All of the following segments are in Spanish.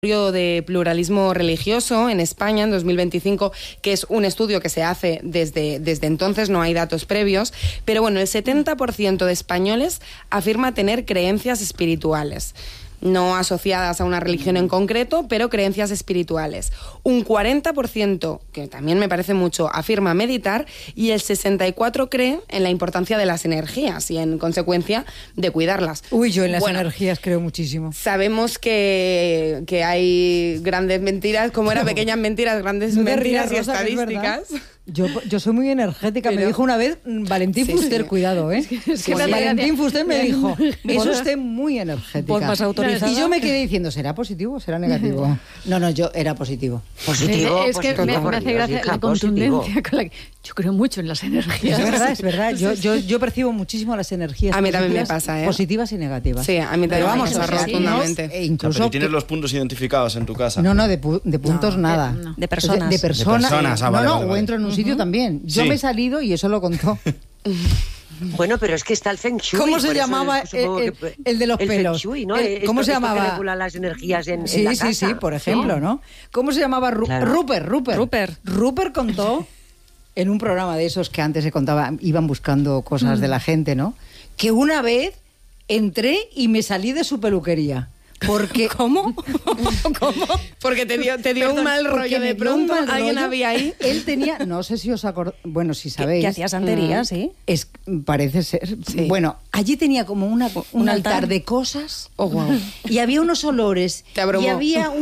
de pluralismo religioso en España en 2025, que es un estudio que se hace desde entonces, no hay datos previos, pero bueno, el 70% de españoles afirma tener creencias espirituales, no asociadas a una religión en concreto, pero creencias espirituales. Un 40%, que también me parece mucho, afirma meditar, y el 64% cree en la importancia de las energías y, en consecuencia, de cuidarlas. Uy, yo en las energías creo muchísimo. Sabemos que hay grandes mentiras, como era pequeñas mentiras, grandes mentiras y estadísticas. Yo soy muy energética. Pero me dijo una vez Valentín Fuster, cuidado, ¿eh? Valentín Fuster me dijo, es usted muy energética. Por más autorizada. Y yo me quedé diciendo, ¿será positivo o será negativo? No, yo era positivo. Positivo. Es que me hace gracia la contundencia con la que... Yo creo mucho en las energías. Es verdad. Yo percibo muchísimo las energías. A mí también me pasa, ¿eh? Positivas y negativas. Sí, a mí también me pasa rotundamente. Incluso pero tienes los puntos identificados en tu casa. No, de puntos nada. De personas. De personas. Vale. O entro en un sitio también. Yo me he salido y eso lo contó. Bueno, pero es que está el Feng Shui. ¿Cómo se llamaba el de los pelos? El Feng Shui, ¿no? ¿Cómo se esto llamaba? que regula las energías en la casa. Sí, por ejemplo, ¿no? ¿Cómo se llamaba? Claro. Rupert contó en un programa de esos que antes se contaba, iban buscando cosas de la gente, ¿no? Que una vez entré y me salí de su peluquería. Porque ¿Cómo? Porque te dio un mal rollo de pronto. ¿Alguien había ahí? Él tenía, no sé si os acordáis, bueno, si sabéis. Que hacía santería, sí. Parece ser. Sí. Bueno, allí tenía como un altar de cosas. Oh, wow. Y había unos olores. Te abrumó. Y había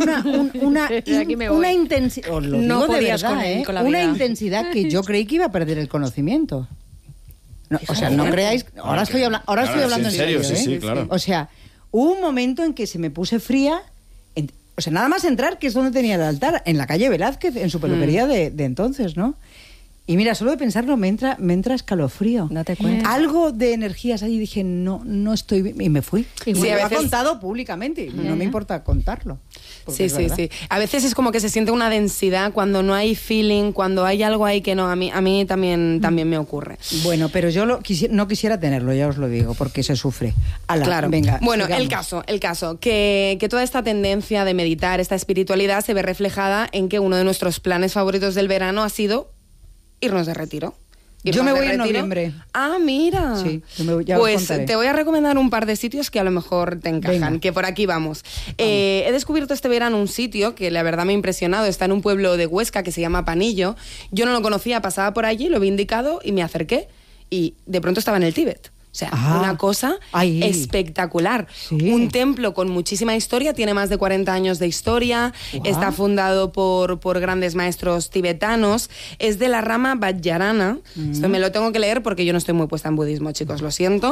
una intensidad. No podías con él, con la vida. Una intensidad que yo creí que iba a perder el conocimiento. No, o sea, no creáis. Ahora estoy hablando en serio. Sí, claro. O sea, hubo un momento en que se me puse fría. O sea, nada más entrar, que es donde tenía el altar, en la calle Velázquez, en su peluquería de entonces, ¿no? Y mira, solo de pensarlo me entra escalofrío. Date cuenta. Algo de energías allí, dije, no estoy bien. Y me fui. Sí, Me lo a ha veces... contado públicamente. No me importa contarlo. Sí. A veces es como que se siente una densidad cuando no hay feeling, cuando hay algo ahí que no. A mí también me ocurre. Bueno, pero yo no quisiera tenerlo, ya os lo digo, porque se sufre. Claro. Venga, bueno, sigamos. el caso, que toda esta tendencia de meditar, esta espiritualidad, se ve reflejada en que uno de nuestros planes favoritos del verano ha sido irnos de retiro. Yo me voy en noviembre. Ah, mira. Sí, ya pues os contaré. te voy a recomendar un par de sitios que a lo mejor te encajan. Venga. Que por aquí vamos. He descubierto este verano un sitio que la verdad me ha impresionado. Está en un pueblo de Huesca que se llama Panillo. Yo no lo conocía, pasaba por allí, lo vi indicado y me acerqué. Y de pronto estaba en el Tíbet. O sea, una cosa espectacular. Sí. Un templo con muchísima historia, tiene más de 40 años de historia, está fundado por grandes maestros tibetanos, es de la rama Vajrayana. Esto me lo tengo que leer porque yo no estoy muy puesta en budismo, chicos, lo siento.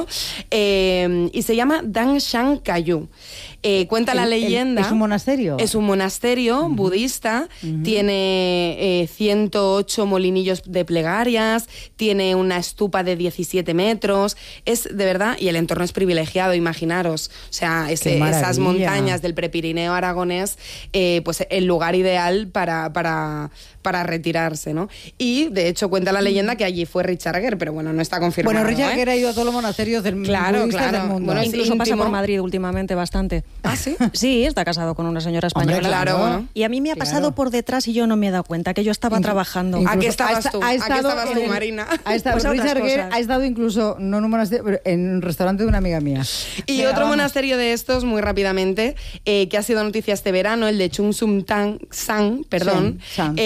Y se llama Dangshan Kagyu. Cuenta la leyenda... ¿Es un monasterio? Es un monasterio budista, tiene 108 molinillos de plegarias, tiene una estupa de 17 metros... Es de verdad, y el entorno es privilegiado, imaginaros. O sea, esas montañas del Prepirineo aragonés, pues el lugar ideal para retirarse, ¿no? Y, de hecho, cuenta la leyenda que allí fue Richard Gere, pero bueno, no está confirmado. Bueno, Richard Gere ha ido a todos los monasterios del mundo. Bueno, incluso pasa por Madrid últimamente bastante. ¿Ah, sí? Sí, está casado con una señora española. Hombre, claro. Bueno. Y a mí me ha pasado por detrás y yo no me he dado cuenta, que yo estaba trabajando. ¿A qué estabas tú? ¿A qué estabas tú, Marina? Richard Gere ha estado incluso, no en un monasterio, pero en un restaurante de una amiga mía. Y otro monasterio de estos, muy rápidamente, que ha sido noticia este verano, el de Chung Sum San, perdón.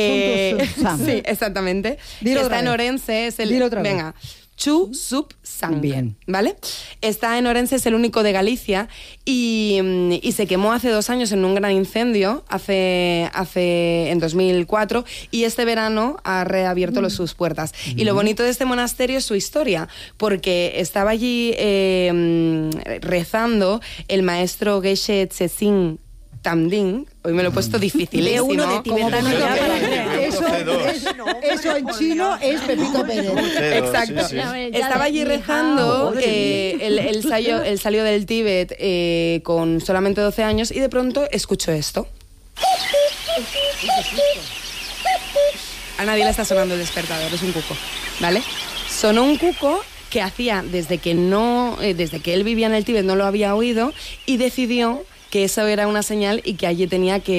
Sí, exactamente. Está en Orense, es el... Dilo otra vez. Venga. Chu Sup Sang. Bien. ¿Vale? Está en Orense, es el único de Galicia y se quemó hace 2 años en un gran incendio, en 2004, y este verano ha reabierto sus puertas. Y lo bonito de este monasterio es su historia, porque estaba allí rezando el maestro Geshe Tsesin Tamding. Hoy me lo he puesto dificilísimo. De uno de tibetano ya para eso en chino es Pepito Pérez. Exacto. Sí. Estaba allí rezando, él salió del Tíbet con solamente 12 años y de pronto escuchó esto. A nadie le está sonando el despertador, es un cuco, ¿vale? Sonó un cuco que hacía desde que él vivía en el Tíbet, no lo había oído, y decidió que eso era una señal y que allí tenía que